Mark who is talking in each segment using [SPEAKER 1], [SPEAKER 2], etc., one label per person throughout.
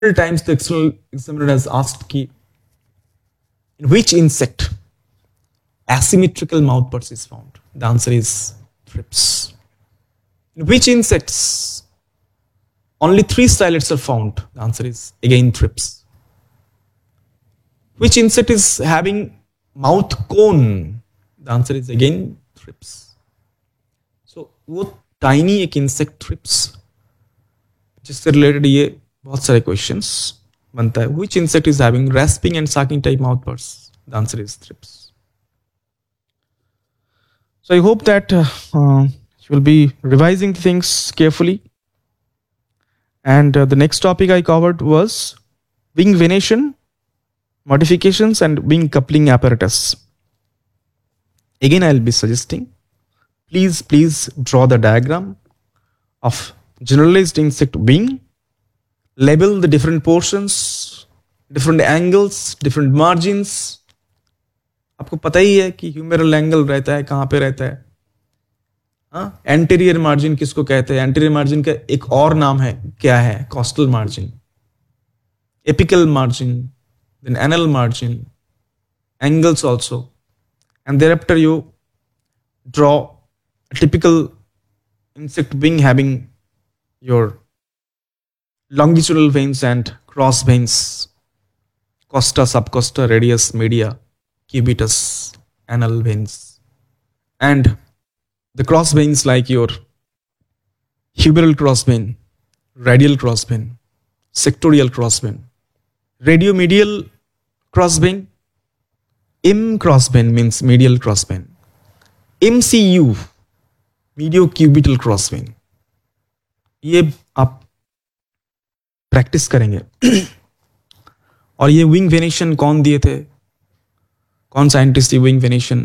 [SPEAKER 1] times the external examiner has asked key in which insect asymmetrical mouthparts is found. The answer is thrips. In which insects only 3 stylets are found? The answer is again thrips. Which insect is having mouth cone? The answer is again thrips. So वो tiny एक insect thrips जिससे related ये बहुत सारे questions बनता है. Which insect is having rasping and sucking type mouthparts? The answer is thrips. So I hope that you will be revising things carefully. And the next topic I covered was wing venation, modifications, and wing coupling apparatus. Again, I'll be suggesting, please draw the diagram of generalized insect wing, label the different portions, different angles, different margins. आपको पता ही है कि humeral angle रहता है कहाँ पे रहता है. हाँ, एंटीरियर मार्जिन किसको कहते हैं? एंटीरियर मार्जिन का एक और नाम है, क्या है? Costal margin, apical margin, then anal margin, angles also, and thereafter you draw a typical insect wing having your longitudinal veins and cross veins, costa, subcosta, radius, media, cubitus, anal veins, and the cross veins like your humeral cross vein, radial cross vein, sectorial cross vein, radiomedial cross vein. M cross vein means medial cross vein. MCU, mediocubital cross vein. ये आप practice करेंगे. और ये wing venation कौन दिए थे? कौन scientist ये विंग वेनेशन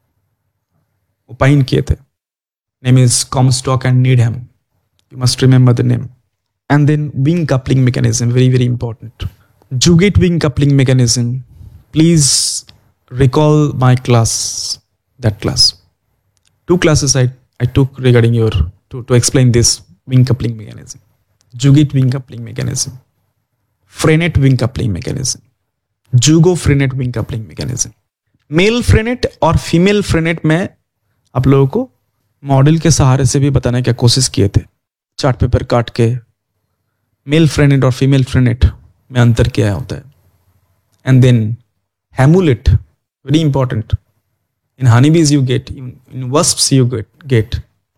[SPEAKER 1] ओपाइन किए थे? Name is कॉमस्टॉक and नीडहम. You must remember the name. And then wing coupling mechanism, very important. Jugate wing coupling mechanism. Please recall my class, that class. 2 classes I took regarding to explain this wing coupling mechanism. Jugate wing coupling mechanism, Freinet wing coupling mechanism, Jugo Freinet wing coupling mechanism. Male Freinet और female Freinet में आप लोगों को model के सहारे से भी बताने की कोशिश किए थे. चार्ट पेपर काट के मेल Freinet और फीमेल Freinet में अंतर क्या होता है. And then हेमुलेट, very important. In honeybees you get, in वस्प्स you get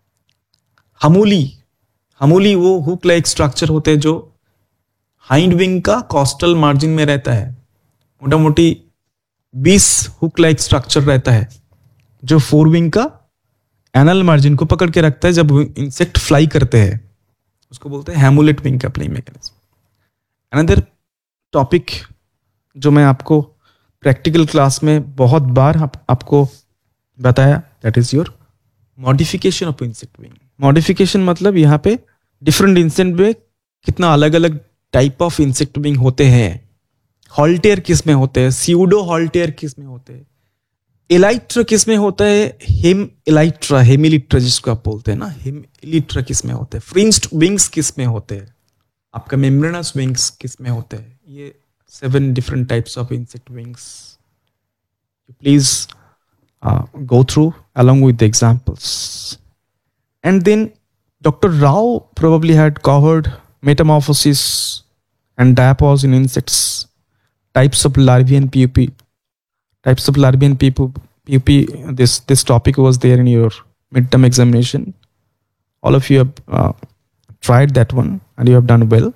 [SPEAKER 1] हमूली. हमूली वो हुक लाइक स्ट्रक्चर होते हैं जो हाइंड विंग का कॉस्टल मार्जिन में रहता है. मोटा मोटी 20 हुक लाइक स्ट्रक्चर रहता है जो फोर विंग का एनल मार्जिन को पकड़ के रखता है जब इंसेक्ट फ्लाई करते हैं. उसको बोलते हैं हेमुलेट wing coupling mechanism. Another topic जो मैं आपको प्रैक्टिकल क्लास में बहुत बार आपको बताया, that is your modification of insect wing. Modification मतलब यहाँ पे डिफरेंट इंसेक्ट में कितना अलग अलग टाइप ऑफ इंसेक्ट विंग होते हैं. हॉल्टेयर किस में होते हैं, स्यूडो हॉल्टेयर किस में होते हैं, एलाइट्रा किस में होता है, हेम एलाइट्रा, हेमिलिट्रा जिसको आप बोलते हैं ना, हेमिलिट्रा किस में होते हैं, फ्रिंज्ड विंग्स किस में होते हैं, आपका मेम्ब्रेनस विंग्स किस में होते हैं. ये 7 different types of insect wings. Please go through along with the examples. And then Dr. Rao probably had covered metamorphosis and diapause in insects, types of larvae and pupae. Types of larvae and pupae. This topic was there in your midterm examination. All of you have tried that one and you have done well.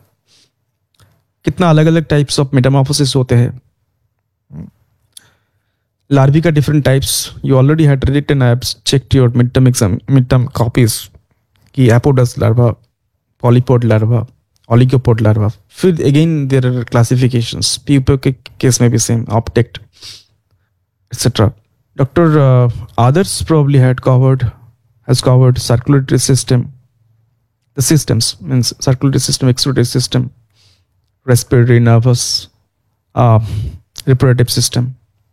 [SPEAKER 1] कितना अलग अलग types of Metamorphosis होते हैं. Larvae का different types you already had read and I have checked your midterm copies कि एपोडस larva, पॉलीपोड larva, ओलिगोपोड larva. फिर again there are classifications. Pupa के case में भी same, ऑप्टेक्ट etcetera. Doctor others probably has covered circulatory system. The systems means circulatory system, excretory system, respiratory, nervous, reproductive system.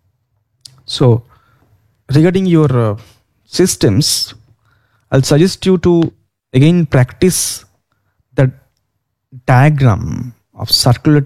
[SPEAKER 1] So regarding your systems, I'll suggest you to again practice the diagram of circular